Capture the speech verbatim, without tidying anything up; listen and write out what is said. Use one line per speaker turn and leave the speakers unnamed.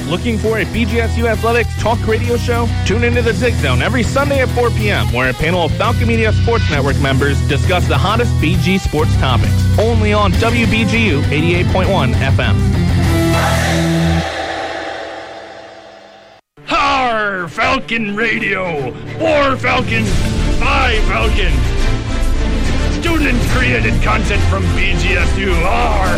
Looking for a B G S U Athletics talk radio show? Tune into the Zig Zone every Sunday at four p.m. where a panel of Falcon Media Sports Network members discuss the hottest B G sports topics. Only on W B G U eighty-eight point one F M.
Har! Falcon Radio! Four Falcons! Five Falcons! Student-created content from B G S U! Har!